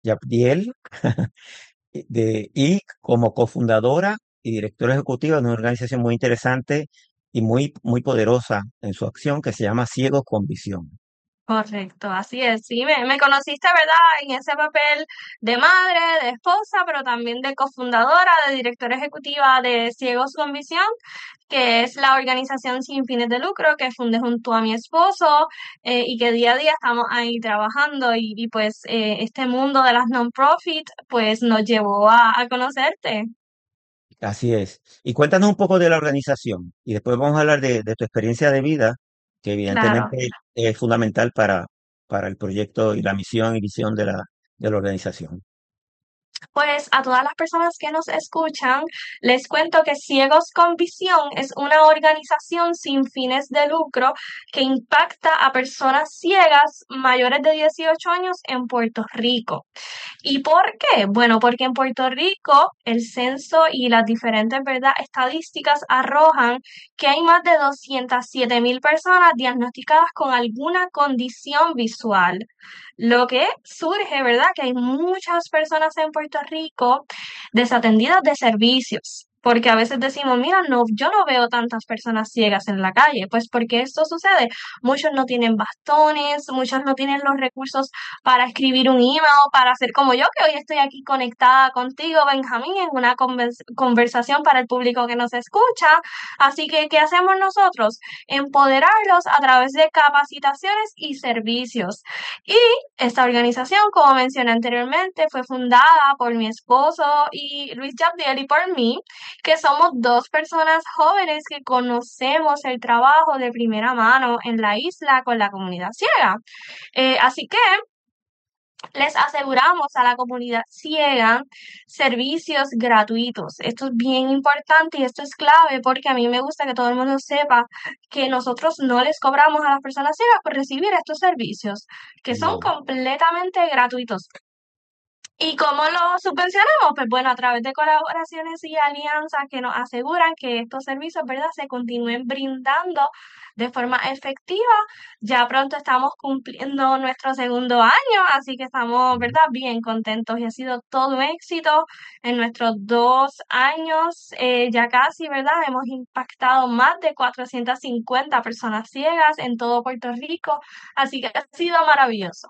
Yabdiel, y como cofundadora y directora ejecutiva de una organización muy interesante y muy poderosa en su acción que se llama Ciegos con Visión. Correcto, así es. Sí, me conociste, ¿verdad? En ese papel de madre, de esposa, pero también de cofundadora, de directora ejecutiva de Ciegos con Visión, que es la organización sin fines de lucro que fundé junto a mi esposo y que día a día estamos ahí trabajando y pues este mundo de las non-profit pues nos llevó a conocerte. Así es. Y cuéntanos un poco de la organización y después vamos a hablar de tu experiencia de vida, que Claro. evidentemente es fundamental para el proyecto y la misión y visión de la organización. Pues a todas las personas que nos escuchan, les cuento que Ciegos con Visión es una organización sin fines de lucro que impacta a personas ciegas mayores de 18 años en Puerto Rico. ¿Y por qué? Bueno, porque en Puerto Rico el censo y las diferentes, ¿verdad?, estadísticas arrojan que hay más de 207.000 personas diagnosticadas con alguna condición visual. Lo que surge, ¿verdad?, que hay muchas personas en Puerto Rico desatendidas de servicios. Porque a veces decimos, mira, no, yo no veo tantas personas ciegas en la calle. Pues porque esto sucede. Muchos no tienen bastones, muchos no tienen los recursos para escribir un email, para hacer como yo, que hoy estoy aquí conectada contigo, Benjamín, en una conversación para el público que nos escucha. Así que, ¿qué hacemos nosotros? Empoderarlos a través de capacitaciones y servicios. Y esta organización, como mencioné anteriormente, fue fundada por mi esposo y Luis Yabdiel y por mí, que somos dos personas jóvenes que conocemos el trabajo de primera mano en la isla con la comunidad ciega. Así que les aseguramos a la comunidad ciega servicios gratuitos. Esto es bien importante y esto es clave porque a mí me gusta que todo el mundo sepa que nosotros no les cobramos a las personas ciegas por recibir estos servicios, que son Wow. completamente gratuitos. ¿Y cómo lo subvencionamos? Pues bueno, a través de colaboraciones y alianzas que nos aseguran que estos servicios, ¿verdad?, se continúen brindando de forma efectiva. Ya pronto estamos cumpliendo nuestro segundo año, así que estamos, ¿verdad?, bien contentos y ha sido todo un éxito en nuestros 2 años, ya casi, ¿verdad? Hemos impactado más de 450 personas ciegas en todo Puerto Rico, así que ha sido maravilloso.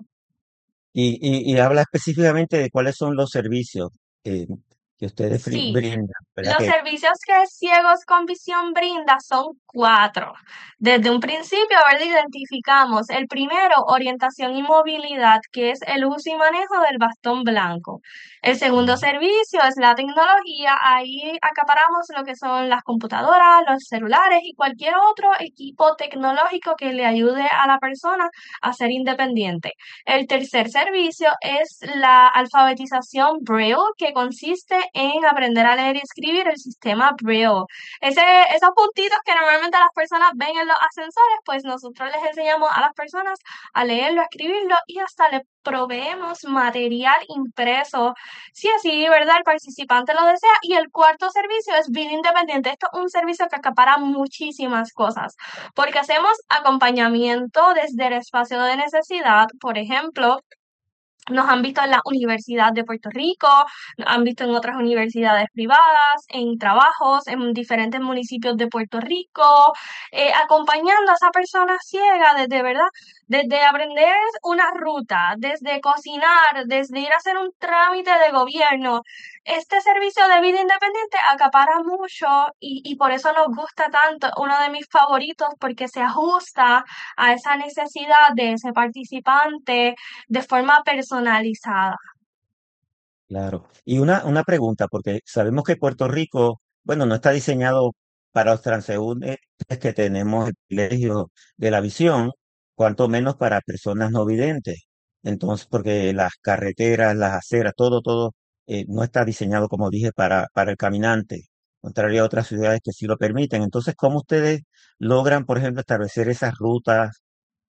Y habla específicamente de cuáles son los servicios eh, que ustedes Sí. brindan, ¿verdad? Los servicios que Ciegos con Visión brinda son cuatro. Desde un principio, ¿verdad?, identificamos el primero, orientación y movilidad, que es el uso y manejo del bastón blanco. El segundo servicio es la tecnología. Ahí acaparamos lo que son las computadoras, los celulares y cualquier otro equipo tecnológico que le ayude a la persona a ser independiente. El tercer servicio es la alfabetización Braille, que consiste en aprender a leer y escribir el sistema Braille. Esos puntitos que normalmente las personas ven en los ascensores, pues nosotros les enseñamos a las personas a leerlo, a escribirlo y hasta le proveemos material impreso, si así, ¿verdad?, el participante lo desea. Y el cuarto servicio es Vida Independiente. Esto es un servicio que acapara muchísimas cosas porque hacemos acompañamiento desde el espacio de necesidad. Por ejemplo, nos han visto en la Universidad de Puerto Rico, nos han visto en otras universidades privadas, en trabajos en diferentes municipios de Puerto Rico, acompañando a esa persona ciega desde, ¿verdad? Desde aprender una ruta, desde cocinar, desde ir a hacer un trámite de gobierno. Este servicio de vida independiente acapara mucho y por eso nos gusta tanto, uno de mis favoritos, porque se ajusta a esa necesidad de ese participante de forma personalizada. Claro. Y una pregunta, porque sabemos que Puerto Rico, bueno, no está diseñado para los transeúntes que tenemos el privilegio de la visión, cuanto menos para personas no videntes. Entonces, porque las carreteras, las aceras, todo, no está diseñado, como dije, para el caminante, contrario a otras ciudades que sí lo permiten. Entonces, ¿cómo ustedes logran, por ejemplo, establecer esas rutas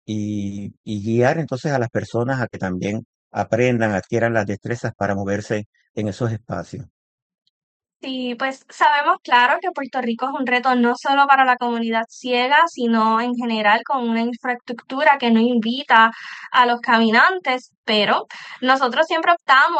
y guiar entonces a las personas a que también aprendan, adquieran las destrezas para moverse en esos espacios? Sí, pues sabemos, claro, que Puerto Rico es un reto no solo para la comunidad ciega, sino en general con una infraestructura que no invita a los caminantes, pero nosotros siempre optamos